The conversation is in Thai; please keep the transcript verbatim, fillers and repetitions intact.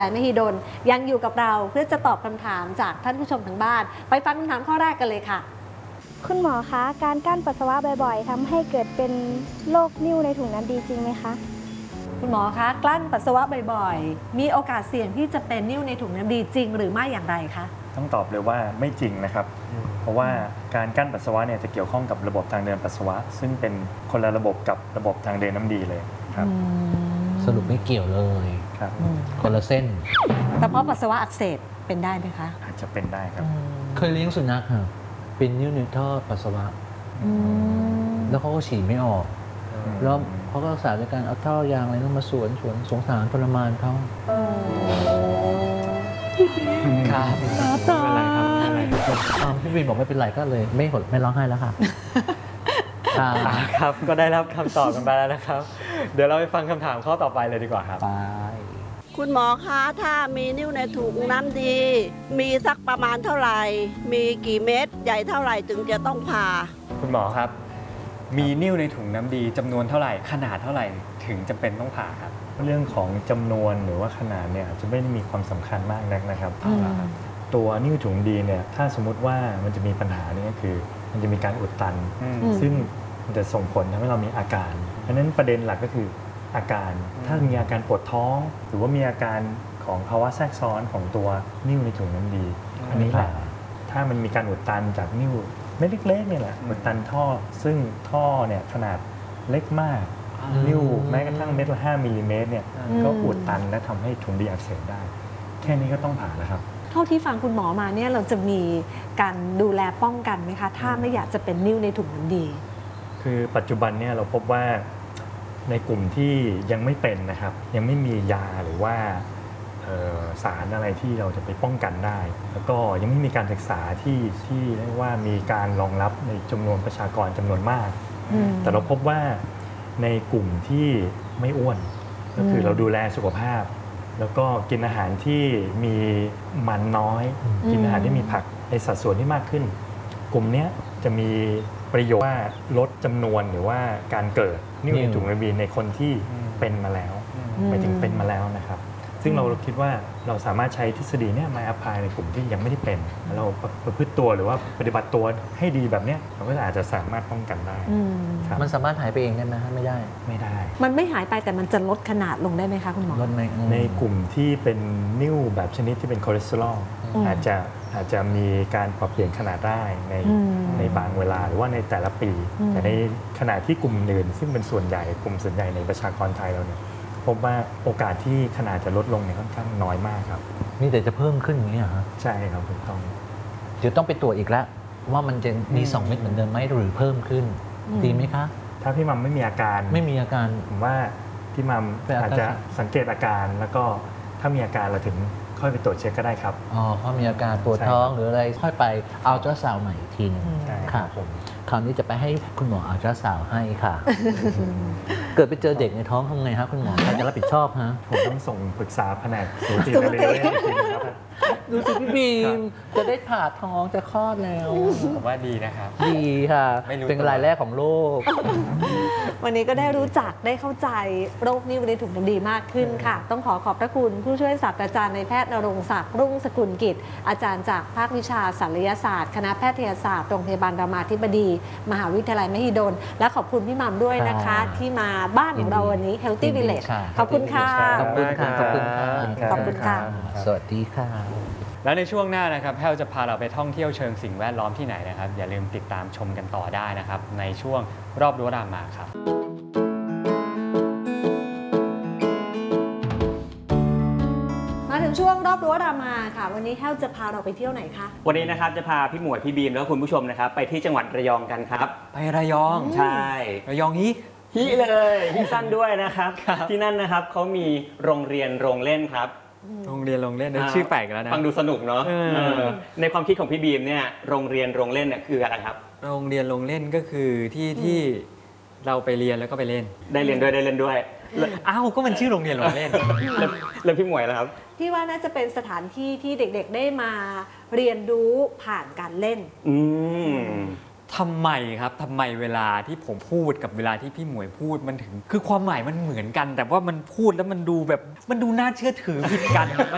มหิดลยังอยู่กับเราเพื่อจะตอบคำถามจากท่านผู้ชมทางบ้านไปฟังคำถามข้อแรกกันเลยค่ะคุณหมอคะการกั้นปัสสาวะบ่อยๆทำให้เกิดเป็นโรคนิ่วในถุงน้ำดีจริงไหมคะคุณหมอคะกลั้นปัสสาวะบ่อยๆมีโอกาสเสี่ยงที่จะเป็นนิ่วในถุงน้ำดีจริงหรือไม่อย่างไรคะต้องตอบเลยว่าไม่จริงนะครับเพราะว่าการกั้นปัสสาวะเนี่ยจะเกี่ยวข้องกับระบบทางเดินปัสสาวะซึ่งเป็นคนละระบบกับระบบทางเดินน้ำดีเลยครับสรุปไม่เกี่ยวเลยครับคนละเส้นกระเพาะปัสสาวะอักเสบเป็นได้ไหมคะอาจจะเป็นได้ครับเคยเลี้ยงสุนัขค่ะเป็นนิ่วในท่อปัสสาวะแล้วเขาก็ฉี่ไม่ออกแล้วเขาก็รักษาด้วยการเอาท่อยางอะไรนั่นมาสวนสวนสงสารทรมานเขาครับไม่เป็นไรครับไม่เป็นไรครับพี่บินบอกไม่เป็นไรก็เลยไม่หดไม่ร้องไห้แล้วค่ะครับก็ได้รับคำตอบกันไปแล้วนะครับเดี๋ยวเราไปฟังคำถามข้อต่อไปเลยดีกว่าครับไปคุณหมอคะถ้ามีนิ่วในถุงน้ำดีมีสักประมาณเท่าไหร่มีกี่เม็ดใหญ่เท่าไหร่ถึงจะต้องผ่าคุณหมอครับมีนิ่วในถุงน้ำดีจำนวนเท่าไหร่ขนาดเท่าไหร่ถึงจำเป็นต้องผ่าครับเรื่องของจำนวนหรือว่าขนาดเนี่ยจะไม่ได้มีความสำคัญมากนักนะครับตัวนิ่วถุงดีเนี่ยถ้าสมมุติว่ามันจะมีปัญหานี่ก็คือมันจะมีการอุดตันซึ่งมันจะส่งผลทำให้เรามีอาการเพราะฉะนั้นประเด็นหลักก็คืออาการถ้ามีอาการปวดท้องหรือว่ามีอาการของภาวะแทรกซ้อนของตัวนิ่วในถุงน้ำดีอันนี้แหละถ้ามันมีการอุดตันจากนิ่วเม็ดเล็กๆนี่แหละอุดตันท่อซึ่งท่อเนี่ยขนาดเล็กมากนิ่วแม้กระทั่งเม็ดละห้ามิลลิเมตรเนี่ยก็อุดตันและทำให้ถุงดีอักเสบได้แค่นี้ก็ต้องผ่าแล้วครับเท่าที่ฟังคุณหมอมาเนี่ยเราจะมีการดูแลป้องกันไหมคะถ้าไม่อยากจะเป็นนิ่วในถุงน้ำดีคือปัจจุบันเนี่ยเราพบว่าในกลุ่มที่ยังไม่เป็นนะครับยังไม่มียาหรือว่าสารอะไรที่เราจะไปป้องกันได้แล้วก็ยังไม่มีการศึกษาที่ที่เรียกว่ามีการรองรับในจำนวนประชากรจำนวนมากแต่เราพบว่าในกลุ่มที่ไม่อ้วนก็คือเราดูแลสุขภาพแล้วก็กินอาหารที่มีมันน้อยกินอาหารที่มีผักในสัดส่วนที่มากขึ้นกลุ่มนี้จะมีประโยชน์ว่าลดจำนวนหรือว่าการเกิดนิ่วในถุงน้ำดีในคนที่เป็นมาแล้วหมายถึงเป็นมาแล้วนะครับซึ่งเราคิดว่าเราสามารถใช้ทฤษฎีนี้มาแอพพลายในกลุ่มที่ยังไม่ได้เป็นเราประพฤติตัวหรือว่าปฏิบัติตัวให้ดีแบบนี้เราก็อาจจะสามารถป้องกันได้มันสามารถหายไปเองได้ไหมไม่ได้ไม่ได้มันไม่หายไปแต่มันจะลดขนาดลงได้ไหมคะคุณหมอลดในในกลุ่มที่เป็นนิ่วแบบชนิดที่เป็นคอเลสเตอรอลอาจจะอาจจะมีการปรับเปลี่ยนขนาดได้ในในบางเวลาหรือว่าในแต่ละปีแต่ในขณะที่กลุ่มอื่นซึ่งเป็นส่วนใหญ่กลุ่มส่วนใหญ่ในประชากรไทยเราเนี่ยพบว่าโอกาสที่ขนาดจะลดลงเนี่ยค่อนข้างน้อยมากครับนี่แต่จะเพิ่มขึ้นอย่างนี้เหรอครับใช่ครับถูกต้องเดี๋ยวต้องไปตรวจอีกแล้วว่ามันจะมีสองเม็ดเหมือนเดิมไหมหรือเพิ่มขึ้นดีไหมคะถ้าพี่มัมไม่มีอาการไม่มีอาการผมว่าพี่มัมอาจจะสังเกตอาการแล้วก็ถ้ามีอาการเราถึงค่อยไปตรวจเช็คก็ได้ครับอ๋อถ้ามีอาการปวดท้องหรืออะไรค่อยไปอัลตราซาวด์ใหม่อีกทีนึงค่ะคราวนี้จะไปให้คุณหมออัลตราซาวด์ให้ค่ะเกิดไปเจอเด็กในท้องทำไงฮะคุณหมอใครจะรับผิดชอบฮะผมต้องส่งปรึกษาแผนกสูตินรีเวชครับดูสิพี่บีมจะได้ผ่าท้องจะคลอดแล้วผมว่าดีนะครับดีค่ะเป็นรายแรกของโลกวันนี้ก็ได้รู้จักได้เข้าใจโรคนิ่วในถุงน้ำดีมากขึ้นค่ะต้องขอขอบพระคุณผู้ช่วยศาสตราจารย์นายแพทย์ณรงค์ศักดิ์รุ่งสกุลกิจอาจารย์จากภาควิชาศัลยศาสตร์คณะแพทยศาสตร์โรงพยาบาลรามาธิบดีมหาวิทยาลัยมหิดลและขอบคุณพี่มัมด้วยนะคะที่มาบ้านของเราวันนี้ Healthy Village ขอบคุณค่ะขอบคุณค่ะขอบคุณค่ะขอบคุณค่ะสวัสดีค่ะแล้วในช่วงหน้านะครับแพลจะพาเราไปท่องเที่ยวเชิงสิ่งแวดล้อมที่ไหนนะครับอย่าลืมติดตามชมกันต่อได้นะครับในช่วงรอบรั้วรามาครับมาถึงช่วงรอบรั้วรามาค่ะวันนี้แพลจะพาเราไปเที่ยวไหนคะวันนี้นะครับจะพาพี่หมวยพี่บีมแล้วคุณผู้ชมนะครับไปที่จังหวัดระยองกันครับไประยองใช่ระยองฮิฮิเลยฮิสั้นด้วยนะครับที่นั่นนะครับเขามีโรงเรียนโรงเล่นครับโรงเรียนโรงเล่นชื่อแปลกแล้วนะฟังดูสนุกเนาะในความคิดของพี่บีมเนี่ยโรงเรียนโรงเล่นเนี่ยคืออะไรครับโรงเรียนโรงเล่นก็คือที่ที่เราไปเรียนแล้วก็ไปเล่นได้เรียนด้วยได้เล่นด้วยอ้าวก็มันชื่อโรงเรียนโรงเล่นแล้วพี่หมวยล่ะครับพี่ว่าน่าจะเป็นสถานที่ที่เด็กๆได้มาเรียนรู้ผ่านการเล่นอืมทำไมครับทำไมเวลาที่ผมพูดกับเวลาที่พี่หมวยพูดมันถึงคือความหมายมันเหมือนกันแต่ว่ามันพูดแล้วมันดูแบบมันดูน่าเชื่อถือผิดกัน